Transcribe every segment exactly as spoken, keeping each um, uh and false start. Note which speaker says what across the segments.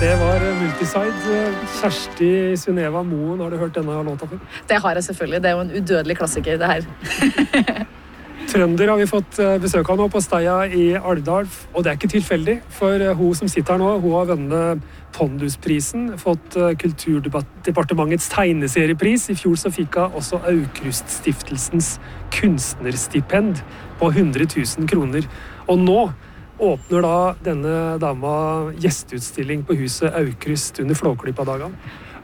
Speaker 1: Det var Multiside. Kjersti Synnøve Moen, har du hørt denne låta før?
Speaker 2: Det har jeg selvfølgelig. Det er jo en udødelig klassiker, det her.
Speaker 1: Trønder har vi fått besøk av nå på Steia i Alvdal, og det er ikke tilfeldig, for hun som sitter her nå, hun har vunnet Pondusprisen, fått Kulturdepartementets tegneseriepris. I fjor så fikk hun også Aukrust-stiftelsens kunstnerstipend på hundre tusen kroner. Og nå åpner da denne dama gjesteutstilling på huset Aukrust under Flåklypa-dagen.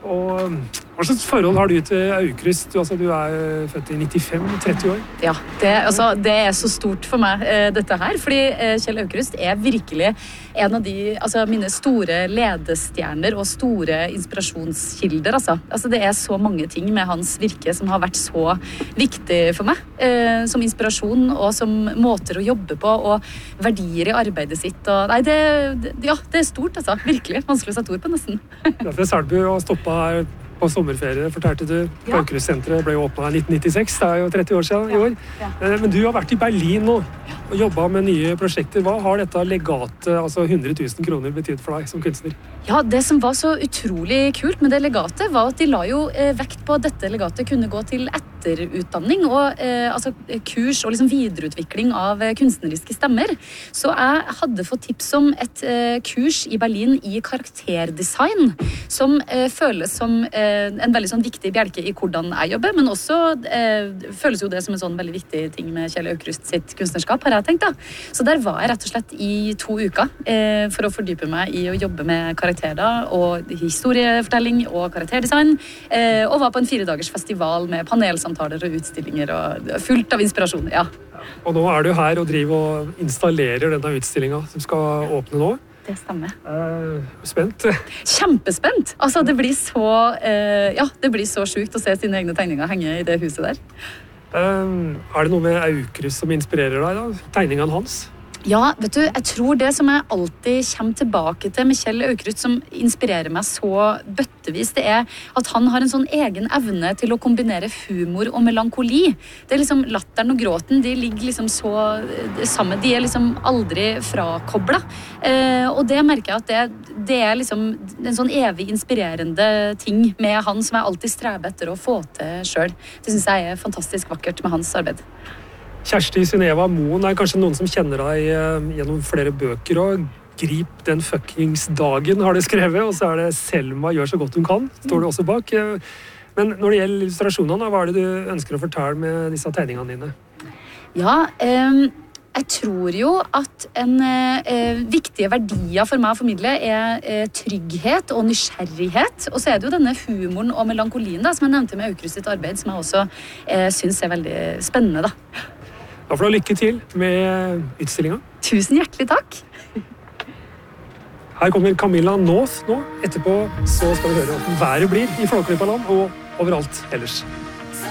Speaker 1: Og hva slags forhold har du til Aukrust? Altså, du er født i nittifem, tretti år.
Speaker 2: Ja, det, altså, det er så stort for meg, dette her. Fordi Kjell Aukrust er virkelig en av de, altså, mine store ledestjerner og store inspirasjonskilder. Altså. Altså, det er så mange ting med hans virke som har vært så viktig for meg. Eh, som inspirasjon og som måter å jobbe på og verdier i arbeidet sitt. Og, nei, det, det, ja, det er stort, altså. Virkelig. Vanskelig å sette ord på, nesten.
Speaker 1: Derfor er Selbu og stoppa her på sommerferie, fortalte du. Ja. Aukrust-senteret ble jo åpnet i nitten nittiseks, det er jo tretti år siden i år. Ja. Ja. Men du har vært i Berlin nå og jobbet med nye prosjekter. Hva har dette legatet, altså hundre tusen kroner, betydd for deg som kunstner?
Speaker 2: Ja, det som var så utrolig kult med det legatet var at de la jo eh, vekt på at dette legatet kunne gå til etterutdanning og eh, altså kurs og liksom videreutvikling av eh, kunstneriske stemmer. Så jeg hadde fått tips om et eh, kurs i Berlin i karakterdesign, som eh, føles som eh, en veldig sånn viktig bjelke i hvordan jeg jobber, men også eh, føles jo det som en sånn veldig viktig ting med Kjell Aukrust sitt kunstnerskap, har jeg tenkt da. Så der var jeg rett og slett i to uker eh, for å fordype meg i å jobbe med karakter da, og historiefortelling og karakterdesign, eh, og var på en firedagers festival med panelsamtaler og utstillinger og fullt av inspirasjon, ja.
Speaker 1: Og nå er du her og driver og installerer denne utstillingen som skal åpne nå.
Speaker 2: Det stemmer.
Speaker 1: Uh, spent?
Speaker 2: Kjempespent! Altså, det blir så, uh, ja, det blir så sjukt å se sine egne tegninger henge i det huset der.
Speaker 1: Uh, er det noe med Aukrust som inspirerer deg da? Tegningene hans?
Speaker 2: Ja, vet du, jeg tror det som jeg alltid kommer tilbake til med Kjell Aukrust som inspirerer meg så bøttevis, det er at han har en sånn egen evne til å kombinere humor og melankoli. Det er liksom latteren og gråten, de ligger liksom så sammen, de er liksom aldri frakoblet. Eh, og det merker jeg at det, det er liksom en sånn evig inspirerende ting med han som jeg alltid streber etter å få til selv. Det synes jeg er fantastisk vakkert med hans arbeid.
Speaker 1: Kjersti Synnøve Moen er kanskje noen som kjenner deg eh, gjennom flere bøker, og Grip den fuckings dagen har du skrevet, og så er det Selma gjør så godt hun kan, står det også bak. Men når det gjelder illustrasjonene, hva er det du ønsker å fortelle med disse tegningene dine?
Speaker 2: Ja, eh, jeg tror jo at en eh, viktige verdier for meg å formidle er eh, trygghet og nysgjerrighet, og så er det jo denne humoren og melankolien da, som jeg nevnte med Aukrust sitt arbeid, som jeg også eh, synes er veldig spennende da.
Speaker 1: Da får du lykke til med utstillingen.
Speaker 2: Tusen hjertelig takk.
Speaker 1: Her kommer Camilla North nå. Etterpå så skal vi høre hvordan været blir i Flåklypa-land og overalt ellers.